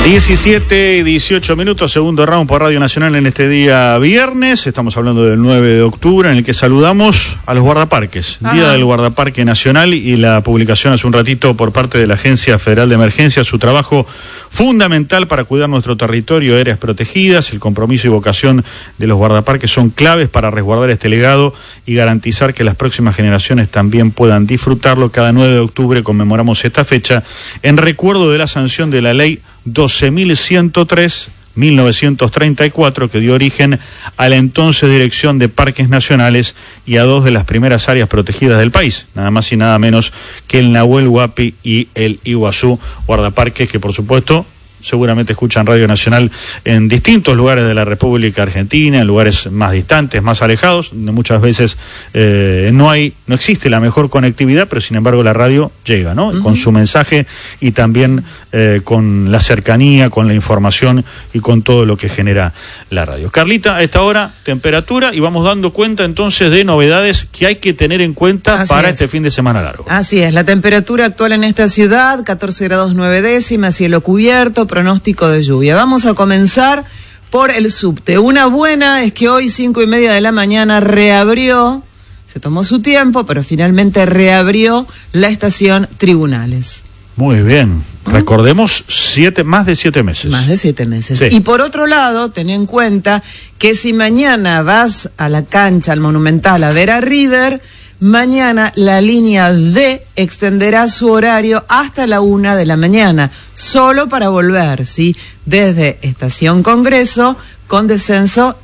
17 y 18 minutos, segundo round por Radio Nacional en este día viernes. Estamos hablando del 9 de octubre, en el que saludamos a los guardaparques. Día del Guardaparque Nacional, y la publicación hace un ratito por parte de la Agencia Federal de Emergencia, su trabajo fundamental para cuidar nuestro territorio, áreas protegidas. El compromiso y vocación de los guardaparques son claves para resguardar este legado y garantizar que las próximas generaciones también puedan disfrutarlo. Cada 9 de octubre conmemoramos esta fecha en recuerdo de la sanción de la ley 12.103/1934, que dio origen a la entonces Dirección de Parques Nacionales y a dos de las primeras áreas protegidas del país, nada más y nada menos que el Nahuel Huapi y el Iguazú, guardaparques que por supuesto seguramente escuchan Radio Nacional en distintos lugares de la República Argentina, en lugares más distantes, más alejados, donde muchas veces no existe la mejor conectividad, pero sin embargo la radio llega, ¿no? Uh-huh. Con su mensaje y también con la cercanía, con la información y con todo lo que genera la radio. Carlita, a esta hora, temperatura, y vamos dando cuenta entonces de novedades que hay que tener en cuenta para este fin de semana largo. Así es, la temperatura actual en esta ciudad, 14 grados 9 décimas, cielo cubierto, pronóstico de lluvia. Vamos a comenzar por el subte. Una buena es que hoy 5:30 de la mañana reabrió, se tomó su tiempo, pero finalmente reabrió la estación Tribunales. Muy bien. Recordemos, más de 7 meses. Más de 7 meses. Sí. Y por otro lado, ten en cuenta que si mañana vas a la cancha, al Monumental, a ver a River, mañana la línea D extenderá su horario hasta la 1 de la mañana, solo para volver, ¿sí? Desde Estación Congreso, con descenso.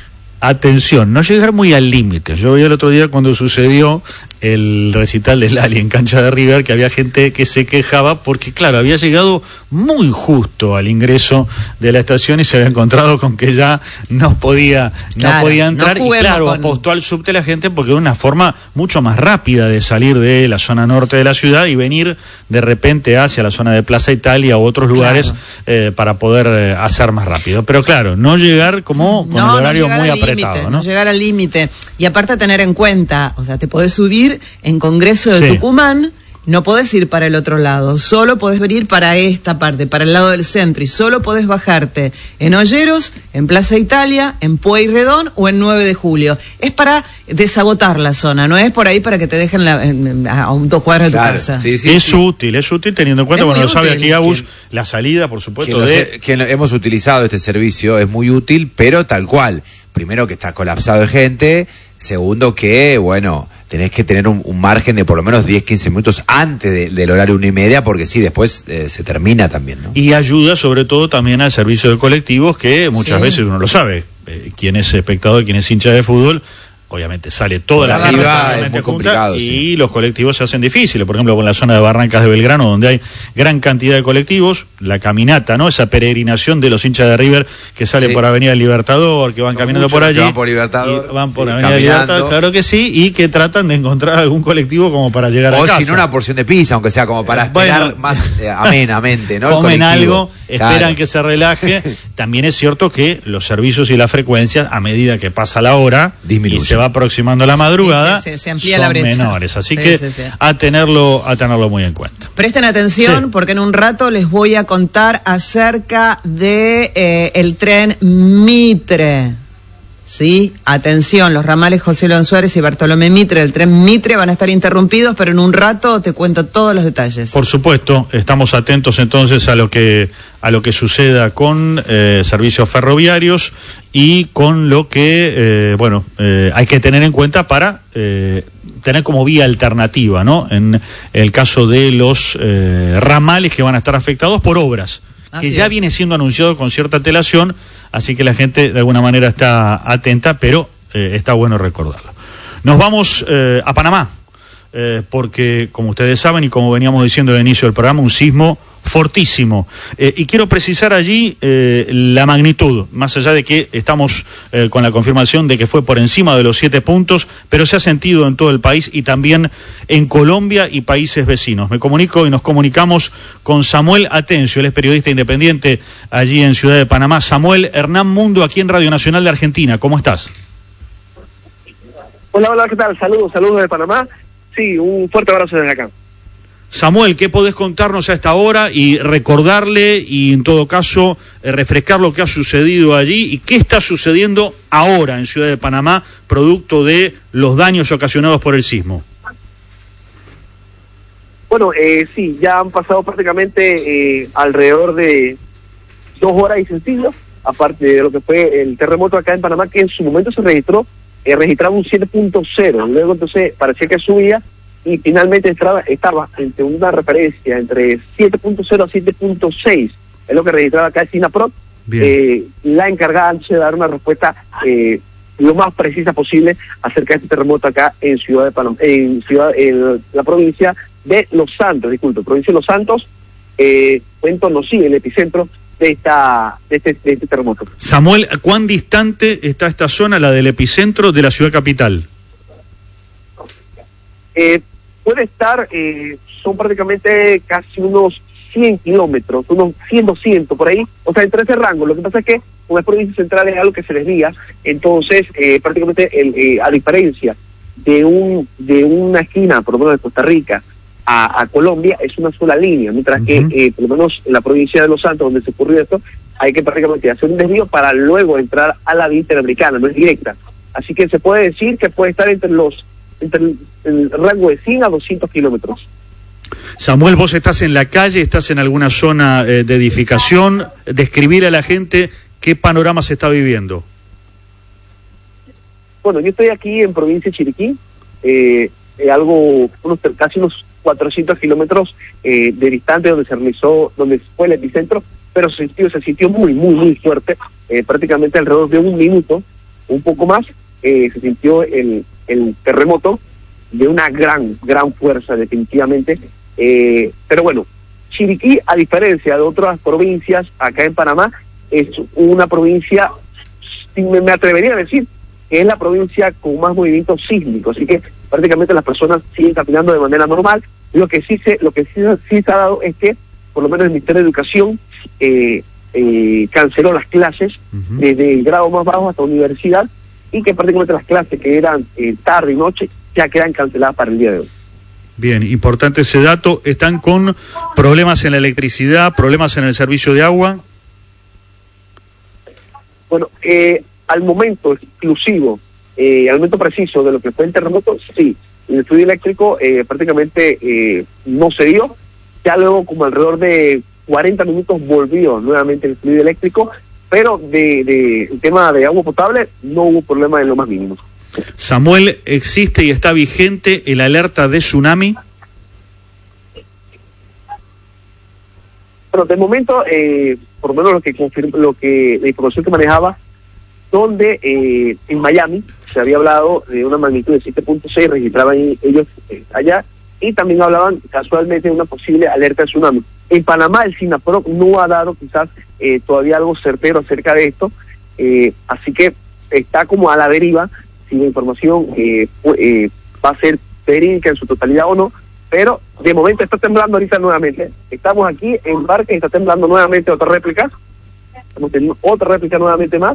Atención, no llegar muy al límite. Yo vi el otro día cuando sucedió el recital del Lali en cancha de River, que había gente que se quejaba porque, claro, había llegado muy justo al ingreso de la estación y se había encontrado con que ya no podía entrar. Y claro, apostó al subte la gente porque era una forma mucho más rápida de salir de la zona norte de la ciudad y venir de repente hacia la zona de Plaza Italia u otros lugares, para poder hacer más rápido. Pero claro, no llegar con el horario muy apretado, ¿no? No llegar al límite. Y aparte tener en cuenta, o sea, te podés subir en Congreso de Tucumán, no podés ir para el otro lado, solo podés venir para esta parte, para el lado del centro, y solo podés bajarte en Olleros, en Plaza Italia, en Pueyrredón o en 9 de Julio. Es para desagotar la zona, no es por ahí para que te dejen a 2 cuadras de tu casa. Sí, es útil teniendo en cuenta, bueno, lo sabe aquí Agus, la salida, por supuesto, que hemos utilizado este servicio, es muy útil, pero tal cual. Primero, que está colapsado de gente. Segundo, que, bueno, tenés que tener un margen de por lo menos 10-15 minutos antes del horario 1:30, porque sí, después se termina también, ¿no? Y ayuda sobre todo también al servicio de colectivos, que muchas veces uno lo sabe. Quien es espectador, quien es hincha de fútbol, obviamente sale toda la arriba, es muy complicado, y los colectivos se hacen difíciles. Por ejemplo, con la zona de Barrancas de Belgrano, donde hay gran cantidad de colectivos, la caminata, ¿no? Esa peregrinación de los hinchas de River que salen por Avenida Libertador, que van caminando por allí. Van por Libertador. Van por Avenida Libertador, claro que sí, y que tratan de encontrar algún colectivo como para llegar a casa. O si no, una porción de pizza, aunque sea como para esperar más amenamente, ¿no? Comen algo, esperan que se relaje. También es cierto que los servicios y las frecuencias, a medida que pasa la hora, disminuyen. Y se va aproximando la madrugada, se amplía la brecha. Menores, así que a tenerlo muy en cuenta. Presten atención, porque en un rato les voy a contar acerca de el tren Mitre. Sí, atención, los ramales José León Suárez y Bartolomé Mitre, el tren Mitre, van a estar interrumpidos, pero en un rato te cuento todos los detalles. Por supuesto, estamos atentos entonces a lo que suceda con servicios ferroviarios y con lo que hay que tener en cuenta para tener como vía alternativa, ¿no? En el caso de los ramales que van a estar afectados por obras, que ya viene siendo anunciado con cierta antelación. Así que la gente de alguna manera está atenta, pero está bueno recordarlo. Nos vamos a Panamá, porque como ustedes saben y como veníamos diciendo al inicio del programa, un sismo fortísimo. Y quiero precisar allí la magnitud, más allá de que estamos con la confirmación de que fue por encima de los 7 puntos, pero se ha sentido en todo el país y también en Colombia y países vecinos. Me comunico y nos comunicamos con Samuel Atencio, él es periodista independiente allí en Ciudad de Panamá. Samuel, Hernán Mundo, aquí en Radio Nacional de Argentina, ¿cómo estás? Hola, ¿qué tal? Saludos de Panamá. Sí, un fuerte abrazo desde acá. Samuel, ¿qué podés contarnos a esta hora y recordarle y en todo caso refrescar lo que ha sucedido allí y qué está sucediendo ahora en Ciudad de Panamá producto de los daños ocasionados por el sismo? Bueno, sí, ya han pasado prácticamente alrededor de 2 horas y sencillo, aparte de lo que fue el terremoto acá en Panamá, que en su momento se registraba un 7.0, luego entonces parecía que subía, y finalmente estaba entre una referencia entre 7.0 a 7.6, es lo que registraba acá el SINAPROD. La encargada de dar una respuesta lo más precisa posible acerca de este terremoto acá en Ciudad de Panamá, en la provincia de Los Santos, provincia de Los Santos, fue en Tonosí, el epicentro de este terremoto. Samuel, ¿cuán distante está esta zona, la del epicentro, de la ciudad capital? Puede estar, son prácticamente casi unos 100 kilómetros, unos 100, 200 por ahí, o sea, entre ese rango. Lo que pasa es que como es provincia central es algo que se desvía, entonces prácticamente a diferencia de una esquina, por lo menos de Costa Rica a Colombia, es una sola línea, mientras que por lo menos en la provincia de Los Santos, donde se ocurrió esto, hay que prácticamente hacer un desvío para luego entrar a la vía interamericana, no es directa. Así que se puede decir que puede estar entre el rango de 100 a 200 kilómetros. Samuel, vos estás en la calle, estás en alguna zona de edificación, describir a la gente qué panorama se está viviendo. Bueno, yo estoy aquí en provincia de Chiriquí, casi unos 400 kilómetros de distante donde fue el epicentro, pero se sintió muy, muy, muy fuerte, prácticamente alrededor de un minuto, un poco más, se sintió el terremoto de una gran fuerza, definitivamente. Pero bueno, Chiriquí, a diferencia de otras provincias acá en Panamá, es una provincia, me atrevería a decir, que es la provincia con más movimiento sísmico, así que prácticamente las personas siguen caminando de manera normal. Lo que sí se ha dado es que, por lo menos el Ministerio de Educación canceló las clases desde el grado más bajo hasta universidad, y que prácticamente las clases que eran tarde y noche ya quedan canceladas para el día de hoy. Bien, importante ese dato. ¿Están con problemas en la electricidad, problemas en el servicio de agua? Bueno, al momento exclusivo, al momento preciso de lo que fue el terremoto, sí, el fluido eléctrico prácticamente no se dio. Ya luego, como alrededor de 40 minutos, volvió nuevamente el fluido eléctrico, pero el tema de agua potable no hubo problema en lo más mínimo. Samuel, ¿existe y está vigente el alerta de tsunami? Pero de momento, por lo menos la información que manejaba, donde en Miami se había hablado de una magnitud de 7.6, registraban ellos allá, y también hablaban casualmente de una posible alerta de tsunami. En Panamá el SINAPROD no ha dado quizás todavía algo certero acerca de esto, así que está como a la deriva si la información va a ser verídica en su totalidad o no, pero de momento está temblando ahorita nuevamente. Estamos aquí en Barca y está temblando nuevamente otra réplica. Estamos teniendo otra réplica nuevamente más.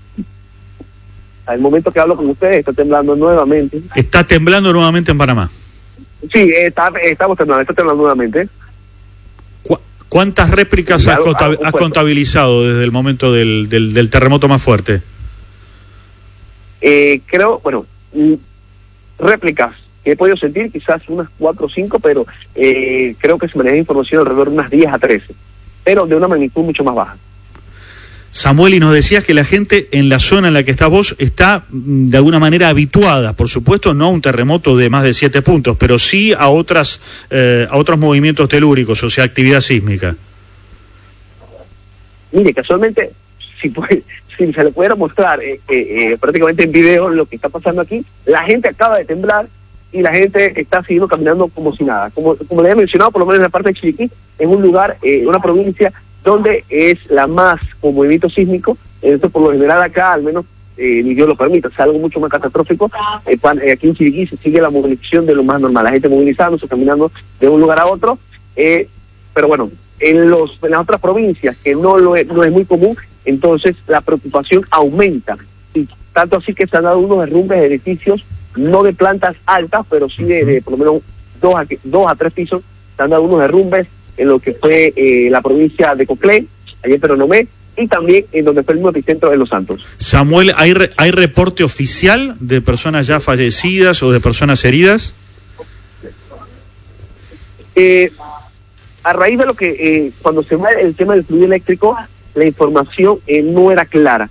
Al momento que hablo con ustedes está temblando nuevamente. ¿Está temblando nuevamente en Panamá? Sí, está temblando nuevamente. ¿Cuántas réplicas has contabilizado desde el momento del terremoto más fuerte? Creo, réplicas que he podido sentir, quizás unas 4 o 5, pero creo que se maneja información alrededor de unas 10 a 13, pero de una magnitud mucho más baja. Samuel, y nos decías que la gente en la zona en la que estás vos está de alguna manera habituada, por supuesto no a un terremoto de más de 7 puntos, pero sí a otros movimientos telúricos, o sea, actividad sísmica. Mire, casualmente, si se le pudiera mostrar prácticamente en video lo que está pasando aquí, la gente acaba de temblar y la gente está siguiendo caminando como si nada. Como le he mencionado, por lo menos en la parte de Chiriquí, es un lugar, una provincia donde es la más con movimiento sísmico. Eso por lo general acá, al menos ni Dios lo permita, es algo mucho más catastrófico. Aquí en Chiriquí se sigue la movilización de lo más normal, la gente movilizándose, caminando de un lugar a otro, pero bueno, en las otras provincias que no es muy común, entonces la preocupación aumenta, y tanto así que se han dado unos derrumbes de edificios, no de plantas altas, pero sí de por lo menos 2 a 3 pisos, se han dado unos derrumbes en lo que fue la provincia de Coclé, allá en Peronomé, y también en donde fue el mismo epicentro de Los Santos. Samuel, ¿hay reporte oficial de personas ya fallecidas o de personas heridas? A raíz de lo que, cuando se va el tema del fluido eléctrico, la información no era clara.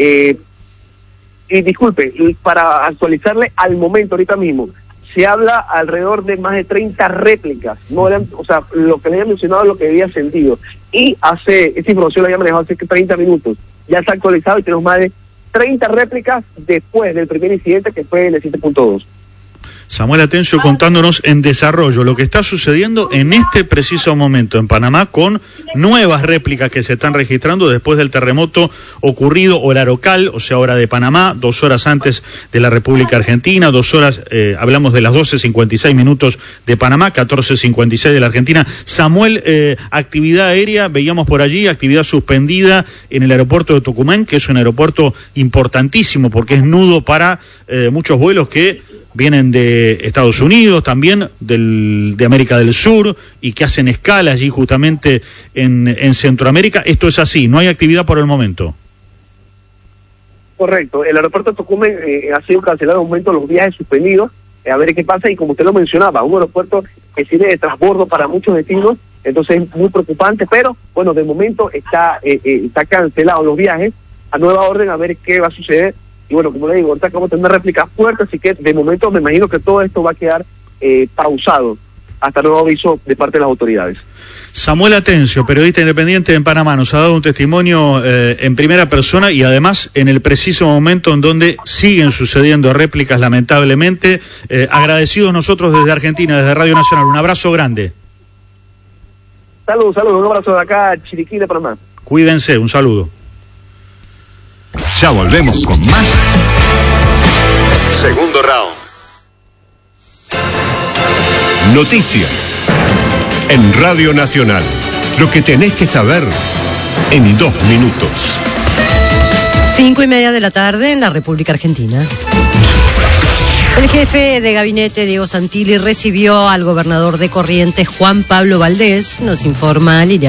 Y disculpe, para actualizarle al momento, ahorita mismo, se habla alrededor de más de 30 réplicas, no eran, o sea, lo que le había mencionado es lo que había sentido. Y esta información la había manejado hace 30 minutos, ya está actualizado y tenemos más de 30 réplicas después del primer incidente que fue en el 7.2. Samuel Atencio contándonos en desarrollo lo que está sucediendo en este preciso momento en Panamá con nuevas réplicas que se están registrando después del terremoto ocurrido hora local, o sea, hora de Panamá, 2 horas antes de la República Argentina, 2 horas, hablamos de las 12:56 de Panamá, 14:56 de la Argentina. Samuel, actividad aérea, veíamos por allí, actividad suspendida en el aeropuerto de Tucumán, que es un aeropuerto importantísimo porque es nudo para muchos vuelos que vienen de Estados Unidos, también de América del Sur, y que hacen escala allí justamente en Centroamérica. Esto es así, no hay actividad por el momento. Correcto, el aeropuerto de Tucumán ha sido cancelado de momento, los viajes suspendidos, a ver qué pasa, y como usted lo mencionaba, un aeropuerto que sirve de transbordo para muchos destinos, entonces es muy preocupante, pero bueno, de momento está cancelado los viajes, a nueva orden, a ver qué va a suceder. Y bueno, como le digo, ahorita acabamos de tener una réplica fuerte, así que de momento me imagino que todo esto va a quedar pausado hasta nuevo aviso de parte de las autoridades. Samuel Atencio, periodista independiente en Panamá, nos ha dado un testimonio en primera persona y además en el preciso momento en donde siguen sucediendo réplicas, lamentablemente. Agradecidos nosotros desde Argentina, desde Radio Nacional. Un abrazo grande. Saludos, un abrazo de acá, Chiriquí de Panamá. Cuídense, un saludo. Ya volvemos con más. Segundo round. Noticias en Radio Nacional. Lo que tenés que saber en 2 minutos. 5:30 de la tarde en la República Argentina. El jefe de gabinete, Diego Santilli, recibió al gobernador de Corrientes, Juan Pablo Valdés, nos informa Liliana.